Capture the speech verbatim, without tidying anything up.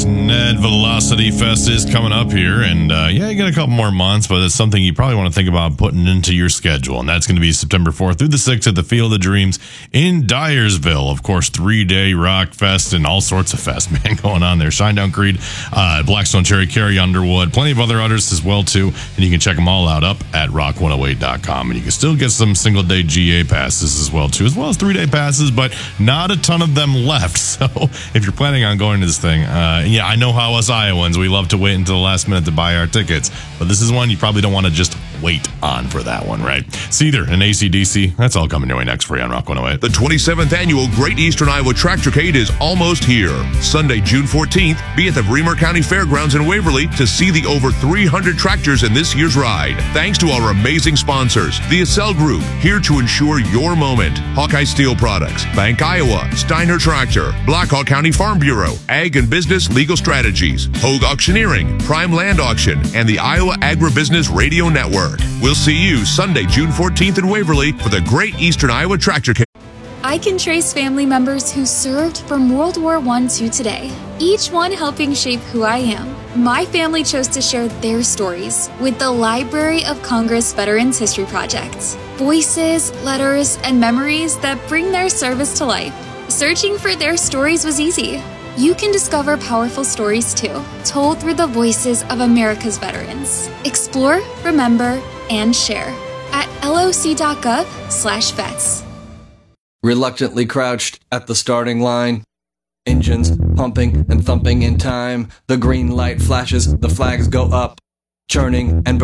Ned Velocity Fest is coming up here, and uh, yeah, you got a couple more months, but it's something you probably want to think about putting into your schedule, and that's going to be September fourth through the sixth at the Field of Dreams in Dyersville. Of course, three-day rock fest and all sorts of fest, man, going on there. Shinedown Creed, uh, Blackstone Cherry, Carrie Underwood, plenty of other artists as well, too, and you can check them all out up at rock one oh eight dot com, and you can still get some single-day G A passes as well, too, as well as three-day passes, but not a ton of them left, so if you're planning on going to this thing, uh, yeah, I know how us Iowans, we love to wait until the last minute to buy our tickets, but this is one you probably don't want to just wait on for that one, right? Seether and A C D C, that's all coming your way next for you on Rock one oh eight. The twenty-seventh Annual Great Eastern Iowa Tractorcade is almost here. Sunday, June fourteenth, be at the Bremer County Fairgrounds in Waverly to see the over three hundred tractors in this year's ride. Thanks to our amazing sponsors, the Accel Group, here to ensure your moment. Hawkeye Steel Products, Bank Iowa, Steiner Tractor, Blackhawk County Farm Bureau, Ag and Business Legal Strategies, Hogue Auctioneering, Prime Land Auction, and the Iowa Agribusiness Radio Network. We'll see you Sunday, June fourteenth in Waverly for the Great Eastern Iowa Tractorcade. I can trace family members who served from World War One to today, each one helping shape who I am. My family chose to share their stories with the Library of Congress Veterans History Project. Voices, letters, and memories that bring their service to life. Searching for their stories was easy. You can discover powerful stories too, told through the voices of America's veterans. Explore, remember, and share at loc.gov slash vets. Reluctantly crouched at the starting line, engines pumping and thumping in time. The green light flashes, the flags go up, churning and